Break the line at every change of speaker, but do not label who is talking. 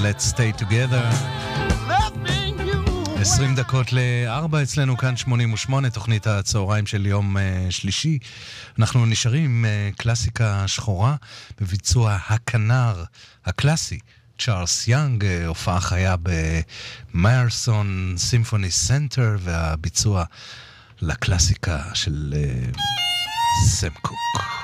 Let's Stay Together. 20 דקות ל-4 אצלנו, כאן 88, תוכנית הצהריים של יום שלישי. אנחנו נשארים עם קלאסיקה שחורה בביצוע הכנר הקלאסי. צ'ארלס יאנג, הופעה חיה במיירסון סימפוני סנטר, והביצוע לקלאסיקה של סם קוק.